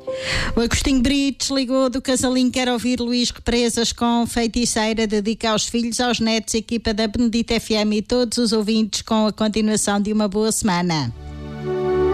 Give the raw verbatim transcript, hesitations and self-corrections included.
O Agostinho Brites ligou do Casalinho, quer ouvir Luís Represas com Feiticeira, dedica aos filhos, aos netos, equipa da Benedita F M e todos os ouvintes, com a continuação de uma boa semana.